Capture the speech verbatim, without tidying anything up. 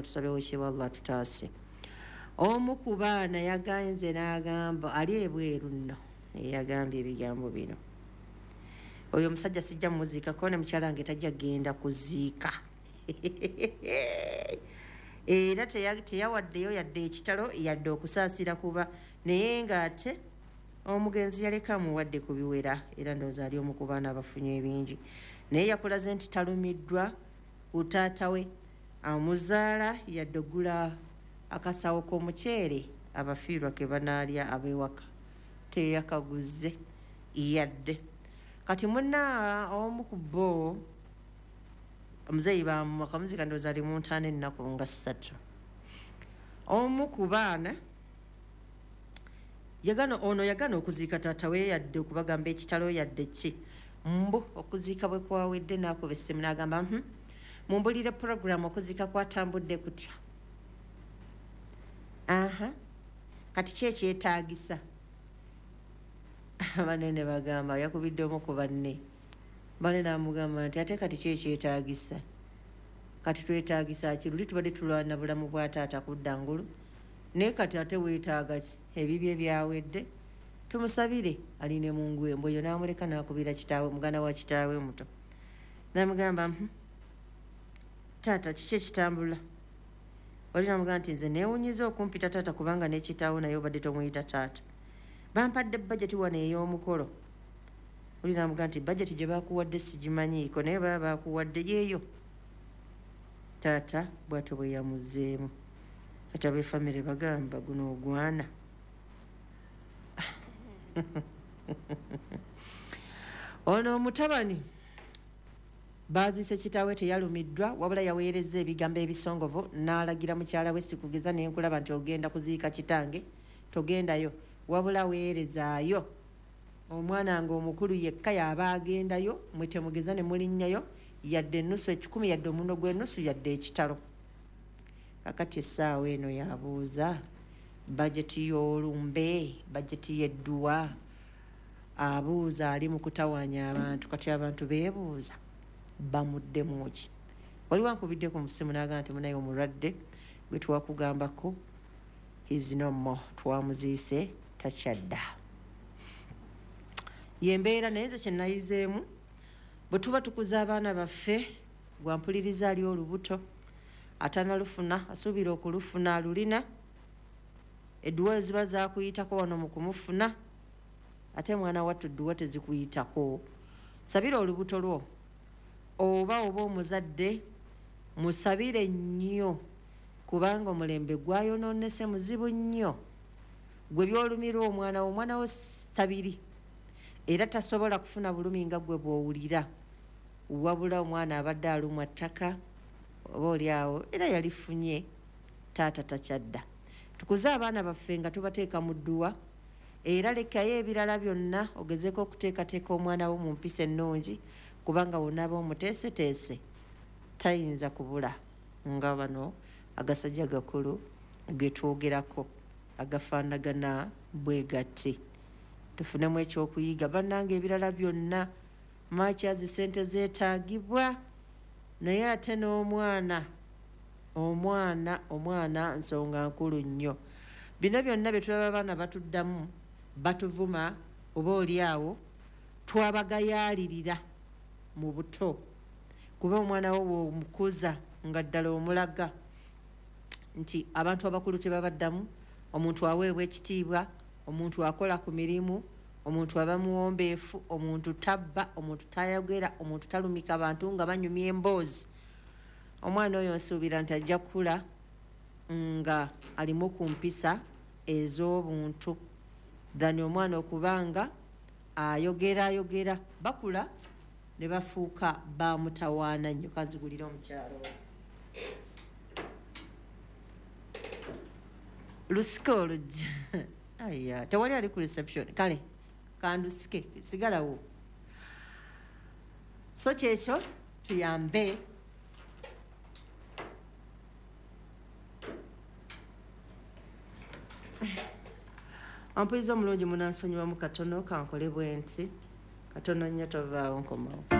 tusabe wekyebwa Allah tutaase. Omu ku baana yaganze n'agamba ali ebweru nno yagambye ebigambo bino. Oyo omusajja sijja muziikako ne mukyala wange tajja genda kuziika. Era teyawaddeyo yadde ekitalo yadde okusaasira kuba naye ng'ate omugenzi yaleka muwadde ku biwera era ndowooza ali omu ku baana abafunye ebingi. Naye yakulaze nti talumiddwa ku taata we amuzaala yadde oggula akasawo k'omuceere abafiirwa ke banaalya ab'ewaka teyakaguze yadde. Kati munna omu ku bo omuzeeyi bamukamuzika ndowooza ali mu ntaano ennaku nga ssatu. Omu ku baana yagano ono yagana okuziika taata we yadde okubagamba ekitalo yadde ki mbu okuziika bwe kwawedde n'akuba essimu n'agamba hm mumbulire puroguramu okuziika kwatambudde kutya. Aha kati ki ekyetaagisa? Abanene bagamba yakubidde omu ku banne bane n'amugamba nti ate kati ki ekyetaagisa? Kati twetaagisa ki? Luli tubadde tulwana bulamu bwa taata kudda ngulu naye kati ate weetaaga ki? Ebibye byawedde tumusabire aline mu ngwembo. Oyo n'amuleka n'akubira kitaawe muganda wa kitaawe muto n'amugamba hm taata kiki ekitambula? Oli n'amugamba nti nze neewunyiza okumpita taata kubanga n'ekitaawo naye obadde tomuyita taata. Bampadde bajeti wano ey'omukolo. Oli n'amugamba nti bajeti gye baakuwadde sigimanyiiko naye baba baakuwadde yeeyo. Taata bw'atyo bwe yamuzeemu. Kati ab'effamire bagamba guno ogwana. Ono omutabani baazise kitaawe teyalumiddwa wabula yaweerezza ebigambo ebisongovu n'alagira mukyala we sikugeza ne nkulaba nti ogenda kuziika kitange togendayo wabula weerezaayo omwana nga omukulu yekka yaba agendayo mwe temugeza ne mulinnyayo yadde ennusu ekikumi yadde omuno gw'ennusu yadde ekitalo. Kakati essaawa eno yabuuza bajeti y'olumbe bajeti y'edduwa abuuza ali mu kutawaanya abantu. Kati abantu beebuuza bamuddemu ki? Wali wankubidde ku musimu n'agamba nti munaye omulwadde gwe twakugambako is no more twamuziise takyadda. Yembeera naye nze kye nayizeemu bwe tuba tukuza abaana baffe gwampuliriza ali olubuto atanalufuna asuubira okulufuna alulina edduwa eziba zaakuyitako wano mu kumufuna ate mwana wattu edduwa tezikuyitako. Sabira olubuto lwo oba oba omuzadde musabire nnyo kubanga omulembe gwayonoonese muzibu nnyo. Gwe byolumirwa omwana wo omwana wo tabiri era tasobola kufuna bulumi nga gwe bw'owulira wabula omwana abadde alumwa ttaka oba oli awo era yalifunye taata takyadda. Tukuze abaana baffe nga tubateeka mu dduwa era lekayo ebirala byonna ogezeeko okuteekateeka omwana wo mu mpisa ennungi kubanga wonna omuteeseteese tayinza kubula nga bano agasajja gakulu ge twogerako agafaanagana bwe gatti. Tufunemu ekyokuyiga bannange ebirala byonna makyazi ssente zeetaagibwa naye ate n'omwana omwana omwana nsonga nkulu nnyo. Bino byonna bye tulaba abaana batuddamu batuvuma oba oli awo twabagayaalirira mu buto kuba omwana wo bw'omukuza nga ddala omulaga nti abantu abakulu tebabaddamu, omuntu aweebwa ekitiibwa, omuntu akola ku mirimu, omuntu aba muwombeefu, omuntu tabba, omuntu tayogera, omuntu talumika abantu nga banyumya emboozi. Omwana oyo nsuubira nti ajja kukula nga alimu ku mpisa ez'obuntu dhani omwana okubanga ayogera ayogera bakula ne bafuuka bamutawaana nnyo. Kanzigulira omukyalo lusika olujja aya tewali ali ku reception kale kandusike sigalawo. So kyekyo tuyambe ampuiza omulungi munansonyiwamu katono kankole bwe nti katono nnyo tovaawo nkomawo.